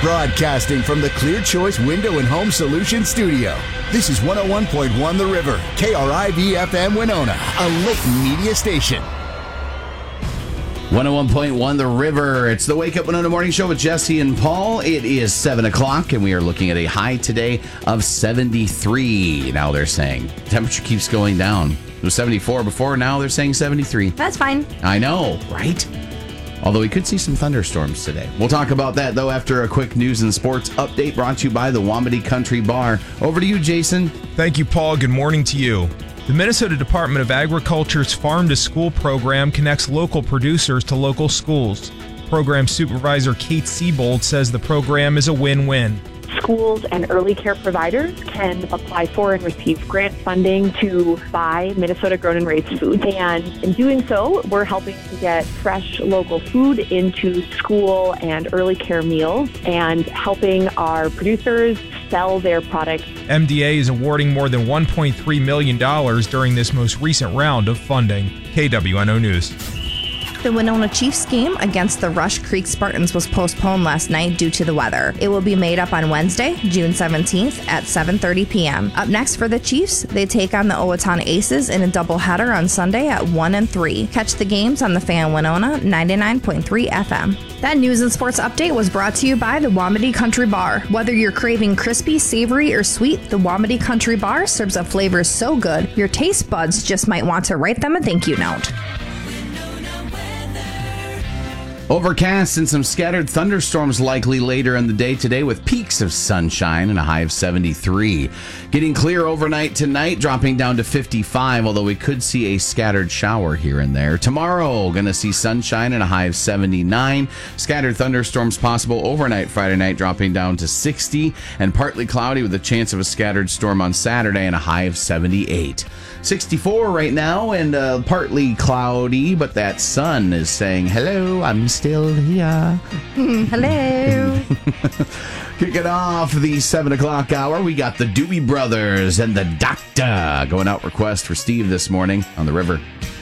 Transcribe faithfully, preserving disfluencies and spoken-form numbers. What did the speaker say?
Broadcasting from the Clear Choice Window and Home Solutions Studio. This is one oh one point one The River, K R I V F M Winona, a Layton media station. one oh one point one The River. It's the Wake Up Winona Morning Show with Jesse and Paul. It is seven o'clock, and we are looking at a high today of seventy-three. Now they're saying temperature keeps going down. It was seventy-four before. Now they're saying seventy-three. That's fine. I know, right? Although we could see some thunderstorms today. We'll talk about that, though, after a quick news and sports update brought to you by the Wamedy Country Bar. Over to you, Jason. Thank you, Paul. Good morning to you. The Minnesota Department of Agriculture's Farm to School program connects local producers to local schools. Program Supervisor Kate Siebold says the program is a win-win. Schools and early care providers can apply for and receive grant funding to buy Minnesota-grown and raised food. And in doing so, we're helping to get fresh local food into school and early care meals and helping our producers sell their products. M D A is awarding more than one point three million dollars during this most recent round of funding. K W N O News. The Winona Chiefs game against the Rush Creek Spartans was postponed last night due to the weather. It will be made up on Wednesday, June seventeenth at seven thirty p.m. Up next for the Chiefs, they take on the Owatonna Aces in a doubleheader on Sunday at one and three. Catch the games on the Fan Winona ninety-nine point three F M. That news and sports update was brought to you by the Wamedy Country Bar. Whether you're craving crispy, savory, or sweet, the Wamedy Country Bar serves up flavors so good, your taste buds just might want to write them a thank you note. Overcast and some scattered thunderstorms likely later in the day today with peaks of sunshine and a high of seventy-three. Getting clear overnight tonight, dropping down to fifty-five, although we could see a scattered shower here and there. Tomorrow, going to see sunshine and a high of seventy-nine. Scattered thunderstorms possible overnight Friday night, dropping down to sixty. And partly cloudy with a chance of a scattered storm on Saturday and a high of seventy-eight. sixty-four right now and uh, partly cloudy, but that sun is saying, hello, I'm still here. Hello. Kicking off the seven o'clock hour, we got the Dewey Brothers and the Doctor. Going out request for Steve this morning on The River.